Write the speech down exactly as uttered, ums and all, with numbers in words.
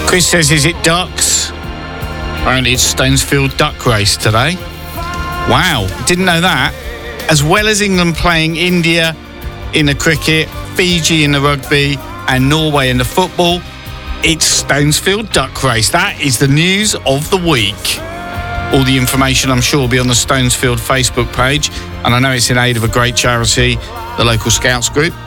Chris says, is it ducks? Apparently it's Stonesfield Duck Race today. Wow, didn't know that. As well as England playing India in the cricket, Fiji in the rugby, and Norway in the football, it's Stonesfield Duck Race. That is the news of the week. All the information, I'm sure, will be on the Stonesfield Facebook page. And I know it's in aid of a great charity, the local Scouts group.